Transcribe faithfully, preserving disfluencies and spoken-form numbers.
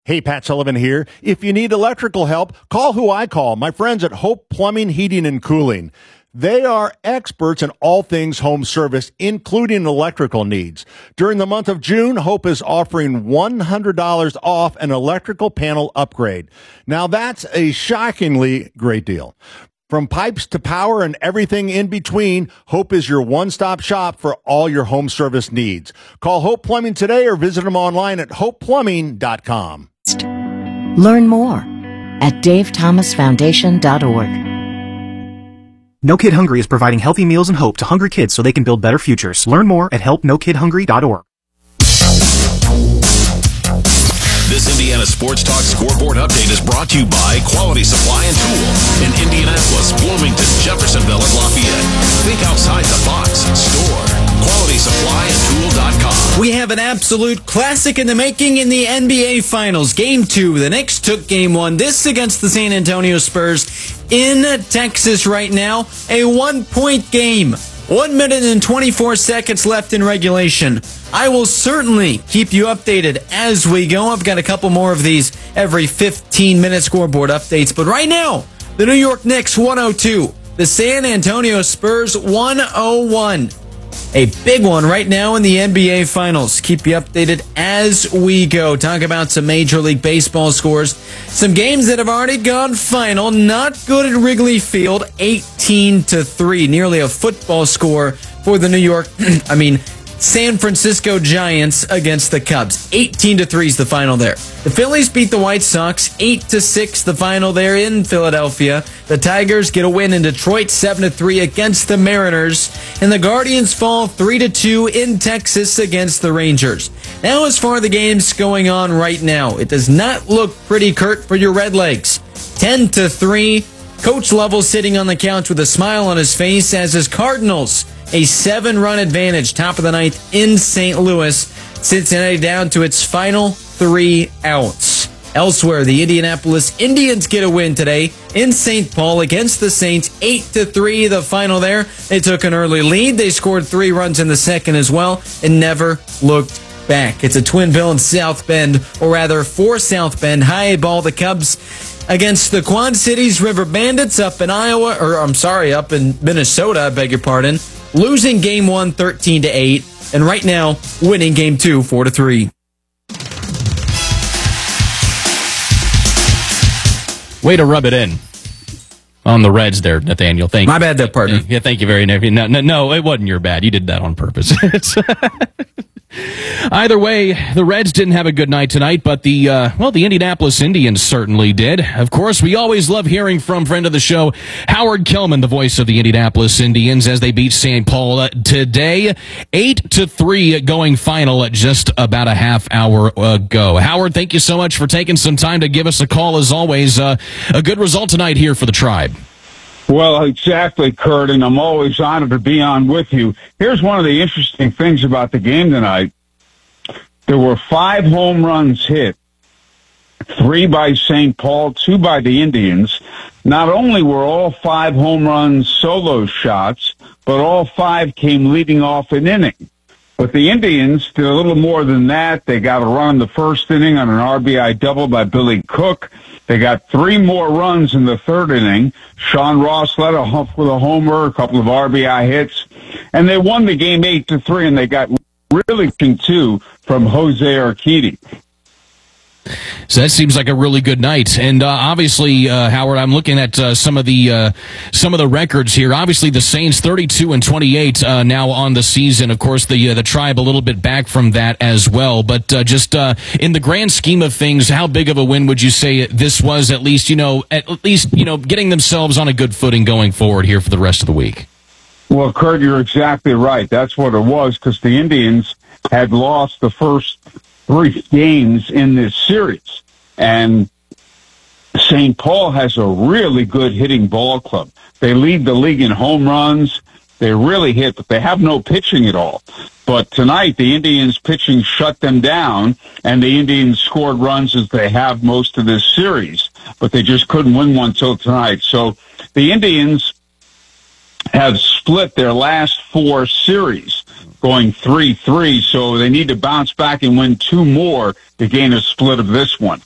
Hey, Pat Sullivan here. If you need electrical help, call who I call, my friends at Hope Plumbing, Heating, and Cooling. They are experts in all things home service, including electrical needs. During the month of June, Hope is offering one hundred dollars off an electrical panel upgrade. Now, that's a shockingly great deal. From pipes to power and everything in between, Hope is your one-stop shop for all your home service needs. Call Hope Plumbing today or visit them online at hope plumbing dot com. Learn more at dave thomas foundation dot org. No Kid Hungry is providing healthy meals and hope to hungry kids so they can build better futures. Learn more at help no kid hungry dot org. This Indiana Sports Talk Scoreboard Update is brought to you by Quality Supply and Tool in Indianapolis, Bloomington, Jeffersonville, and Lafayette. Think outside the box. Store quality supply and tool dot com. We have an absolute classic in the making in the N B A Finals. Game two, the Knicks took game one. This against the San Antonio Spurs in Texas right now. A one-point game. One minute and twenty-four seconds left in regulation. I will certainly keep you updated as we go. I've got a couple more of these every fifteen minute scoreboard updates. But right now, the New York Knicks one oh two. The San Antonio Spurs one oh one. A big one right now in the N B A Finals. Keep you updated as we go. Talk about some Major League Baseball scores. Some games that have already gone final. Not good at Wrigley Field. eighteen to three. Nearly a football score for the New York, I mean, San Francisco Giants against the Cubs. eighteen to three is the final there. The Phillies beat the White Sox. eight to six the final there in Philadelphia. The Tigers get a win in Detroit. seven to three against the Mariners. And the Guardians fall three to two in Texas against the Rangers. Now, as far as the games going on right now, it does not look pretty, Kurt, for your Redlegs. ten to three. Coach Lovell sitting on the couch with a smile on his face as his Cardinals a seven-run advantage, top of the ninth in Saint Louis. Cincinnati down to its final three outs. Elsewhere, the Indianapolis Indians get a win today in Saint Paul against the Saints. eight to three, the final there. They took an early lead. They scored three runs in the second as well and never looked back. It's a Twinville and South Bend, or rather for South Bend. High ball, the Cubs against the Quad Cities River Bandits up in Iowa, or I'm sorry, up in Minnesota, I beg your pardon. Losing game one, thirteen to eight, and right now winning game two, four to three. Way to rub it in on the Reds there, Nathaniel. Thank you. My bad there, partner. Yeah, thank you very much. No, no, no, it wasn't your bad. You did that on purpose. Either way, the Reds didn't have a good night tonight, but the, uh, well, the Indianapolis Indians certainly did. Of course, we always love hearing from friend of the show, Howard Kellman, the voice of the Indianapolis Indians, as they beat Saint Paul uh, today. eight to three going final at just about a half hour ago. Howard, thank you so much for taking some time to give us a call as always. Uh, a good result tonight here for the Tribe. Well, exactly, Kurt, and I'm always honored to be on with you. Here's one of the interesting things about the game tonight. There were five home runs hit, three by Saint Paul, two by the Indians. Not only were all five home runs solo shots, but all five came leading off an inning. But the Indians did a little more than that. They got a run in the first inning on an R B I double by Billy Cook. They got three more runs in the third inning. Sean Ross led a hump with a homer, a couple of R B I hits, and they won the game eight to three. And they got really two from Jose Urquidy. So that seems like a really good night, and uh, obviously, uh, Howard, I'm looking at uh, some of the uh, some of the records here. Obviously, the Saints thirty-two and twenty-eight uh, now on the season. Of course, the uh, the Tribe a little bit back from that as well. But uh, just uh, in the grand scheme of things, how big of a win would you say this was? At least you know, at least you know, getting themselves on a good footing going forward here for the rest of the week. Well, Kurt, you're exactly right. That's what it was, because the Indians had lost the first three games in this series. And Saint Paul has a really good hitting ball club. They lead the league in home runs. They really hit, but they have no pitching at all. But tonight, the Indians' pitching shut them down, and the Indians scored runs as they have most of this series. But they just couldn't win one till tonight. So the Indians have split their last four series, going three three, so they need to bounce back and win two more to gain a split of this one.